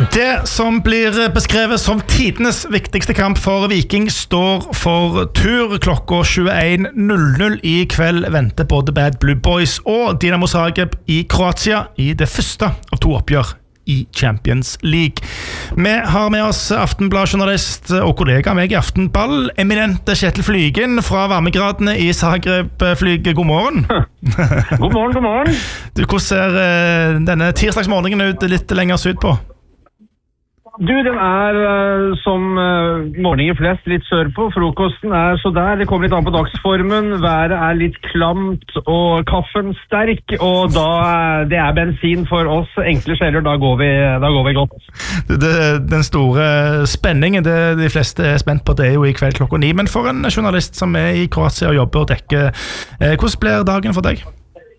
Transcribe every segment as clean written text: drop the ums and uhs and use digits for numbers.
Det som blir beskrevet som tidenes viktigste kamp for Viking står for tur. Klokka 21:00 i kveld venter både Bad Blue Boys og Dinamo Zagreb i Kroatia i det første av to oppgjør i Champions League. Vi har med oss Aftenblad-journalist og kollega meg i Aftenball, eminente Kjetil Flygen fra varmegradene i Zagreb. Flyg, god morgen. God morgen, god morgen. Du, hvordan ser denne tirsdagsmorgenen ut litt lenger sydpå? Du, den som morgenen flest litt sørpå. Frokosten så der. Det kommer litt an på dagsformen. Været litt klamt og kaffen sterk. Og da det bensin for oss enkle sjeler. Da går vi godt. Den store spenningen, det de fleste spent på, det jo i kveld klokka 9. Men for en journalist som i Kroatia og jobber og dekker, hvordan blir dagen for deg?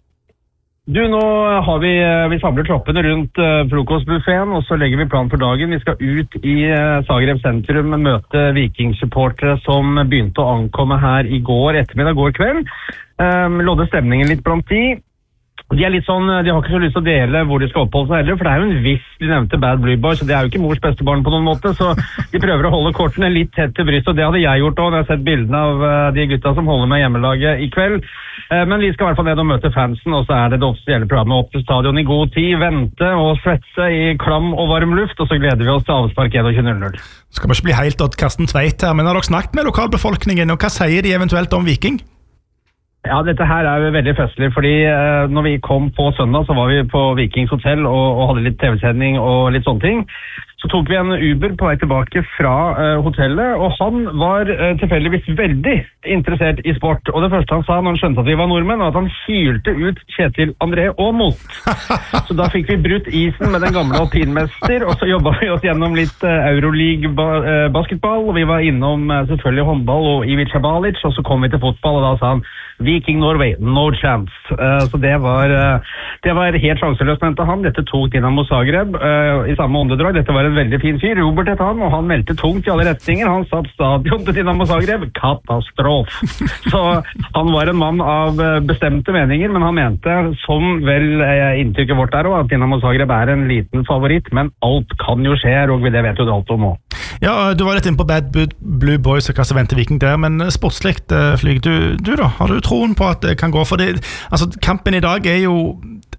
Du, nå har vi samler troppene rundt frokostbuffeten, og så legger vi plan for dagen. Vi skal ut i Zagreb sentrum, møte Viking-supportere som begynte å ankomme her i går ettermiddag, går kveld. Lodde stemningen litt blant de. De litt sånn, de har ikke så lyst til å dele hvor de skal oppholde seg heller, for det jo en viss, de nevnte Bad Blue Boys, så det jo ikke mors beste barn på noen måte, så de prøver å holde kortene litt tett til bryst, og det hadde jeg gjort også, når jeg har sett bildene av de gutta som holder med hjemmelaget i kveld. Men vi skal i hvert fall ned og møte fansen, og så det offisielle programmet opp til stadion i god tid, vente og svetse i klam og varm luft, og så gleder vi oss til avspark 21:00. Skal vi ikke bli helt Odd Karsten Tveit her, men har dere snakket med lokalbefolkningen, og hva sier de eventuelt om Viking? Ja, dette her jo veldig festlig, fordi når vi kom på søndag, så var vi på Vikings hotell og hadde litt TV-sending og litt sånne ting. Så tok vi en Uber på vei tilbake fra hotellet, og han var tilfeldigvis veldig interessert i sport. Og det første han sa når han skjønte at vi var nordmenn, var at han hylte ut Kjetil André Aamodt. Så da fikk vi brutt isen med den gamle alpinmester, og så jobbet vi oss gjennom litt Euroleague-basketball, og vi var innom selvfølgelig håndball og Ivica Balic, og så kom vi til fotball, og da sa han Viking Norway, no chance. Så det var helt sjanseløst, mente han. Dette tok Dinamo Zagreb i samme åndedrag. Dette var en veldig fin fyr. Robert het han, og han meldte tungt i alle retninger. Han satt stadion til Dinamo Zagreb. Katastrof. Så han var en mann av bestemte meninger, men han mente, som vel inntrykket vårt også, at Dinamo Zagreb en liten favoritt, men alt kan jo skje, og det vet jo du alt om nå. Ja, du var litt inne på Bad Blue Boys og hva som venter Viking der, men sportslikt, Flyg, du da? Har du troen på at det kan gå? For det, altså, kampen i dag jo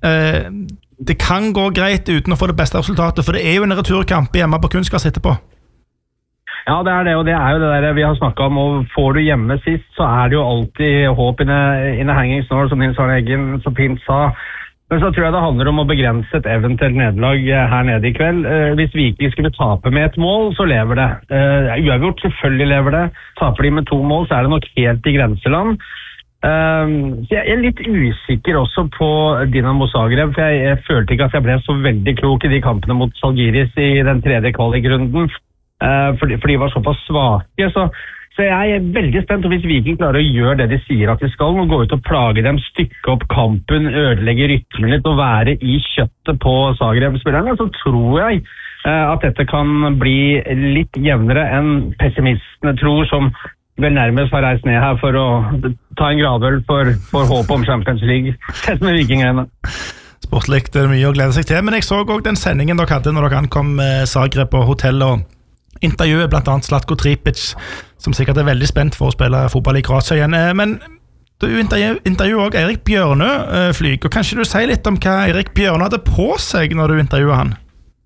det kan gå greit uten å få det beste resultatet, for det jo en returkamp hjemme på kunstgress etterpå. Ja, det det, og det jo det der vi har snakket om, og får du hjemme sist, så det jo alltid håp in a hanging snore, som Nils Arne Eggen så fint sa. Men så tror jeg det handler om å begrense et eventuelt nederlag her nede i kveld. Hvis Viking skulle tape med et mål, så lever det. Uavgjort, selvfølgelig lever det. Taper de med 2 mål, så det nok helt i grenseland. Så jeg litt usikker også på Dinamo Zagreb, for jeg følte ikke at jeg ble så veldig klok i de kampene mot Žalgiris i den 3. kvalikrunden, for de var såpass svake, så jeg veldig spent, og hvis Viking klarer å gjøre det de sier at de skal, og gå ut og plage dem, stykke opp kampen, ødelegge rytmen litt, og være i kjøttet på Zagreb-spillerne, så tror jeg at dette kan bli litt jevnere enn pessimistene tror, som vel nærmest har reist ned her for å ta en gradøl for håp om Champions League, sett med Vikingene. Sportlikt mye å glede seg til, men jeg så også den sendingen dere hadde når dere ankom Zagreb på hotellet, og intervjuet blant annet Zlatko Tripic, som sikkert veldig spent for å spille fotball i Kroatia igjen. Men du intervjuet også Eirik Bjørnø, Flyg, og kanskje du sier litt om hva Eirik Bjørnø hadde på seg når du intervjuet han?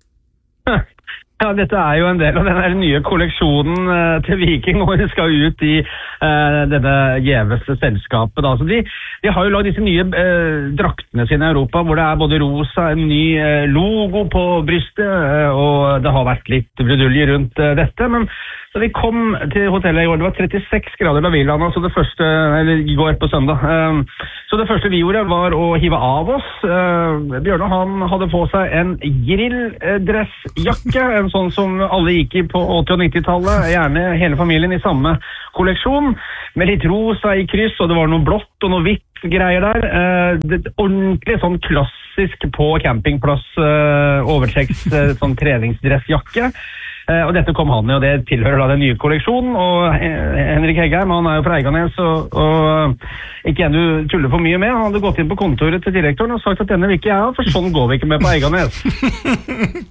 Ja, dette jo en del av den nye kolleksjonen til Viking, og de skal ut i denne gjeveste selskapet. Da. Så de har jo lagd disse nye draktene sine i Europa, hvor det både rosa, en ny logo på brystet, og det har vært litt brudulje rundt dette, men så vi kom til hotellet i går, det var 36 grader da vi landet, så det første, eller i går på søndag, så det første vi gjorde var å hive av oss. Bjørne, han hadde på seg en grilldressjakke, en sånn som alle gikk i på 80- og 90-tallet, gjerne hele familien i samme kolleksjon, med litt rosa i kryss, og det var noe blått og noe hvitt greier der. Det ordentlig sånn klassisk på campingplass overtrekks sånn treningsdressjakke. Og dette kom han i, og det tilhører da den nye kolleksjonen, og Henrik Heggheim, han jo fra Eiganes, og ikke en du tuller for mye med, han hadde gått inn på kontoret til direktoren og sagt at denne vil ikke jeg ha, for sånn går vi ikke med på Eiganes.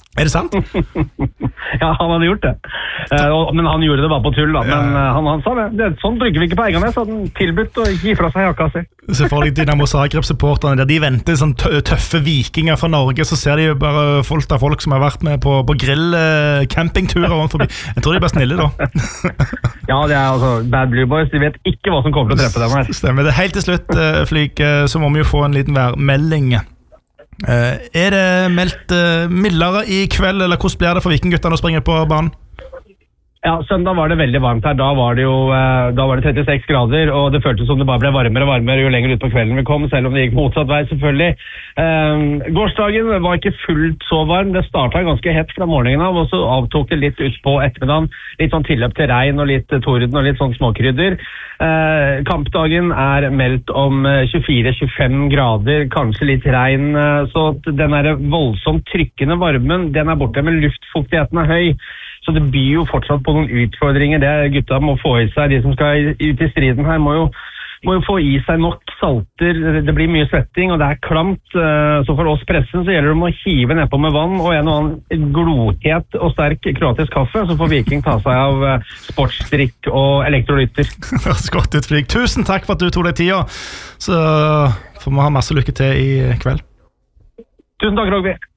Er det sant? Ja, han hadde gjort det. Men han gjorde det bare på tull da. Men han sa det. Sånn bruker vi ikke på Eiganes, så hadde han tilbudt å gi fra seg jakka si. Så får de Dynamo Zagreb-supporterne der de venter sånn tøffe vikinger fra Norge, så ser de jo bare folk som har vært med på grill-campingturer rundt forbi. Jeg tror de er bare snille da. Ja, det altså Bad Blue Boys, de vet ikke hva som kommer til å treffe dem her. Stemmer det. Helt til slutt, Flik, så må vi jo få en liten værmelding. Er det meldt mildere i kveld, eller hvordan blir det for vikingguttene å springe på banen? Ja, søndag var det veldig varmt her. Da var det 36 grader, og det føltes som det bare ble varmere og varmere jo lenger ut på kvelden vi kom, selv om det gikk motsatt vei selvfølgelig. Gårsdagen var ikke fullt så varm. Det startet ganske hett fra morgenen av, og så avtok det litt ut på ettermiddagen. Litt sånn tilløp til regn og litt torden og litt sånn småkrydder. Kampdagen er meldt om 24-25 grader, kanskje litt regn, så den der voldsomt trykkende varmen, den er borte, men luftfuktigheten er høy. Så det byr jo fortsatt på noen utfordringer. Det gutta må få i seg. De som skal ut i striden her må jo få i seg nok salter. Det blir mye svetting, og det er klamt. Så for oss pressen så gjelder det om å hive nedpå med vann og en og annen glohet og sterk kroatisk kaffe, så får Viking ta seg av sportsdrikk og elektrolytter. Godt ut, Flik. Tusen takk for at du tog deg tida. Så får vi ha masse lykke til i kveld. Tusen takk, Rogvi.